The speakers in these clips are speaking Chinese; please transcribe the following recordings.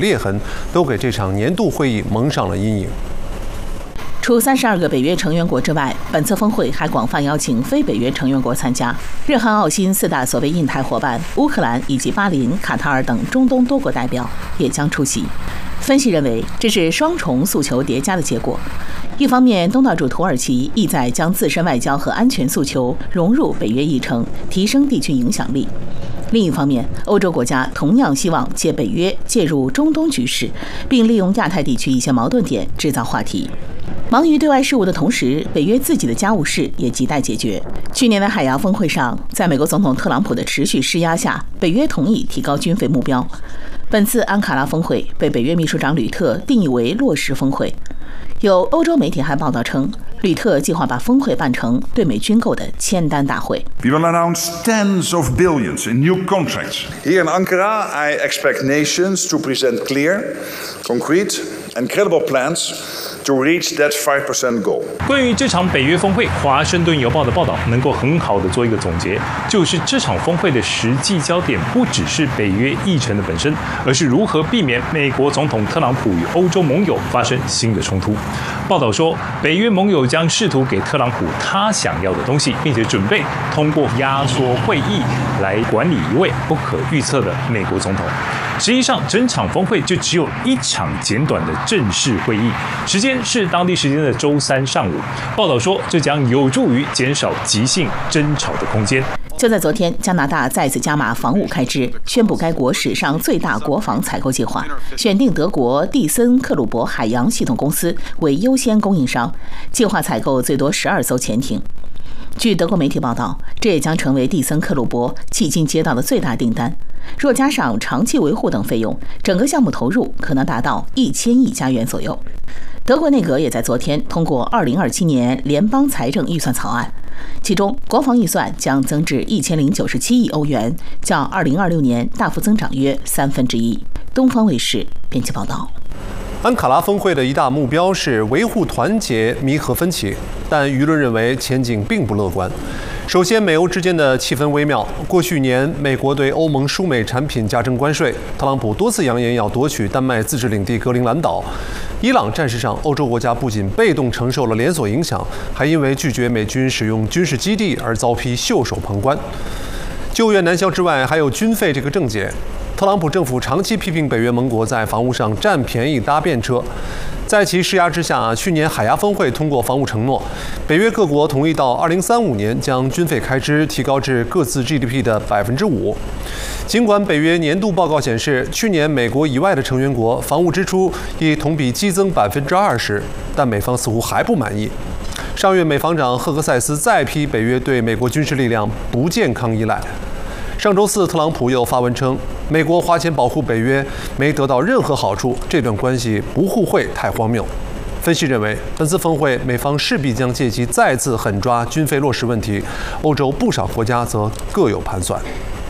裂痕，都给这场年度会议蒙上了阴影。 除32个北约成员国之外，本次峰会还广泛邀请非北约成员国参加，日韩澳新4大所谓印太伙伴、乌克兰以及巴林、卡塔尔等中东多国代表也将出席。分析认为，这是双重诉求叠加的结果。一方面，东道主土耳其意在将自身外交和安全诉求融入北约议程，提升地区影响力。另一方面，欧洲国家同样希望借北约介入中东局势，并利用亚太地区一些矛盾点制造话题。忙于对外事务的同时，北约自己的家务事也亟待解决。去年的海牙峰会上，在美国总统特朗普的持续施压下，北约同意提高军费目标。本次安卡拉峰会被北约秘书长吕特定义为落实峰会。有欧洲媒体还报道称，吕特计划把峰会办成对美军购的签单大会。 We will announce tens of billions in new contracts. Here in Ankara, I expect nations to present clear, concrete, and credible plans to reach that 5% goal. 关于这场北约峰会，《华盛顿邮报》的报道能够很好的做一个总结，就是这场峰会的实际焦点不只是北约议程的本身，而是如何避免美国总统特朗普与欧洲盟友发生新的冲突。报道说，北约盟友将试图给特朗普他想要的东西，并且准备通过压缩会议来管理一位不可预测的美国总统。实际上，整场峰会就只有一场简短的正式会议，时间是当地时间的周3上午。报道说，这将有助于减少即兴争吵的空间。 就在昨天，加拿大再次加码防务开支，宣布该国史上最大国防采购计划，选定德国蒂森克鲁伯海洋系统公司为优先供应商，计划采购最多12艘潜艇。据德国媒体报道，这也将成为蒂森克鲁伯迄今接到的最大订单。若加上长期维护等费用，整个项目投入可能达到1000亿加元左右。德国内阁也在昨天通过2027年联邦财政预算草案，其中国防预算将增至1097亿欧元，较2026年大幅增长约1/3。东方卫视编辑报道。 安卡拉峰会的一大目标是维护团结、弥合分歧，但舆论认为前景并不乐观。首先，美欧之间的气氛微妙。过去年，美国对欧盟输美产品加征关税，特朗普多次扬言要夺取丹麦自治领地格陵兰岛。伊朗战事上，欧洲国家不仅被动承受了连锁影响，还因为拒绝美军使用军事基地而遭批袖手旁观。救援难消之外，还有军费这个症结。特朗普政府长期批评北约盟国在防务上占便宜搭便车，在其施压之下，去年海牙峰会通过防务承诺，北约各国同意到2035年将军费开支提高至各自 GDP 的5%。尽管北约年度报告显示，去年美国以外的成员国防务支出亦同比激增20%，但美方似乎还不满意。上月，美防长赫格塞斯再批北约对美国军事力量不健康依赖。上周四，特朗普又发文称，美国花钱保护北约没得到任何好处，这段关系不互惠太荒谬。分析认为，本次峰会美方势必将借机再次狠抓军费落实问题，欧洲不少国家则各有盘算。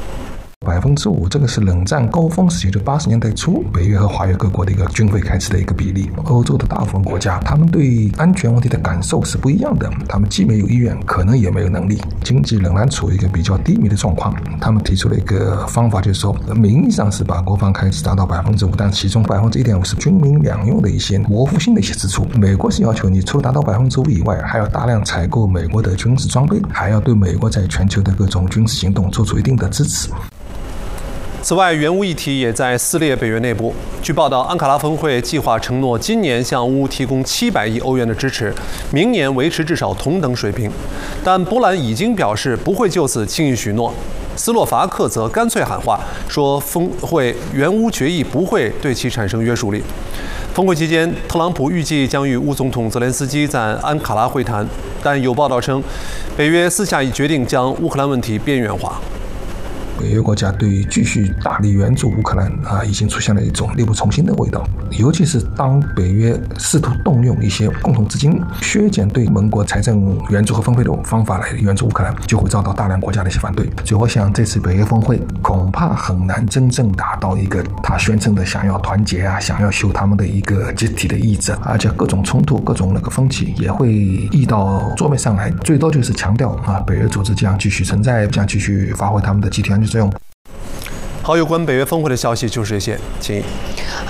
5%，这个是冷战高峰时期，就80年代初，北约和华约各国的一个军费开支的一个比例。欧洲的大部分国家，他们对安全问题的感受是不一样的，他们既没有意愿，可能也没有能力，经济仍然处于一个比较低迷的状况。他们提出了一个方法，就是说，名义上是把国防开支达到5%，但其中1.5%是军民两用的一些国防性的一些支出。美国是要求你除了达到5%以外，还要大量采购美国的军事装备，还要对美国在全球的各种军事行动做出一定的支持。 此外，援乌议题也在撕裂北约内部。据报道，安卡拉峰会计划承诺今年向乌提供700亿欧元的支持，明年维持至少同等水平。但波兰已经表示不会就此轻易许诺，斯洛伐克则干脆喊话，说峰会援乌决议不会对其产生约束力。峰会期间，特朗普预计将与乌总统泽连斯基在安卡拉会谈，但有报道称，北约私下已决定将乌克兰问题边缘化。 北约国家对于继续大力援助乌克兰已经出现了一种力不从心的味道。尤其是当北约试图动用一些共同资金削减对盟国财政援助和分配的方法来援助乌克兰，就会遭到大量国家的一些反对。所以我想这次北约峰会恐怕很难真正达到一个他宣称的想要团结想要修他们的一个集体的意志，而且各种冲突各种分歧也会移到桌面上来，最多就是强调北约组织将继续存在，将继续发挥他们的集体安全作用。 好，有关北约峰会的消息就是这些，请。